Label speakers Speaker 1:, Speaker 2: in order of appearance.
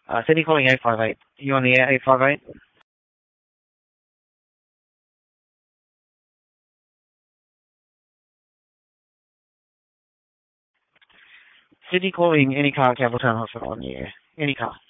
Speaker 1: Sydney calling 858. You on the air, 858? Sydney calling any car, Campbelltown Hospital on the air. Any car.